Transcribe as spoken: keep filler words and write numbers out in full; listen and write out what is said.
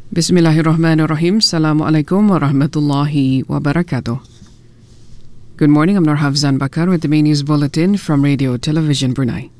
Bismillahirrahmanirrahim. Assalamualaikum warahmatullahi wabarakatuh. Good morning, I'm Nur Hafzan Bakar with the main news bulletin from Radio Television Brunei.